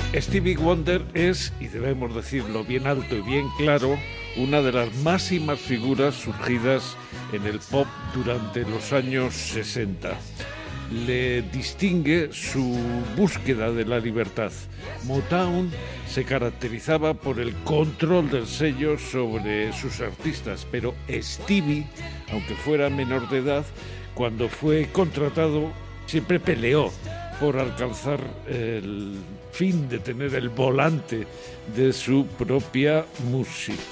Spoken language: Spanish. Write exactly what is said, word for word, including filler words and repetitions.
Stevie Wonder es, y debemos decirlo bien alto y bien claro, una de las máximas figuras surgidas en el pop durante los años sesenta. Le distingue su búsqueda de la libertad. Motown se caracterizaba por el control del sello sobre sus artistas, pero Stevie, aunque fuera menor de edad, cuando fue contratado, siempre peleó por alcanzar el fin de tener el volante de su propia música.